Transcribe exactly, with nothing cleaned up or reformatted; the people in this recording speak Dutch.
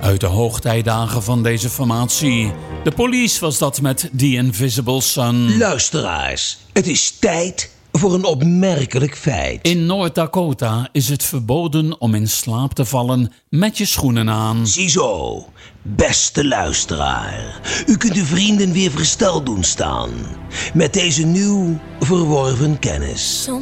Uit de hoogtijdagen van deze formatie. De Police was dat met The Invisible Sun. Luisteraars, het is tijd voor een opmerkelijk feit. In Noord-Dakota is het verboden om in slaap te vallen met je schoenen aan. Ziezo, beste luisteraar. U kunt uw vrienden weer versteld doen staan. Met deze nieuw verworven kennis.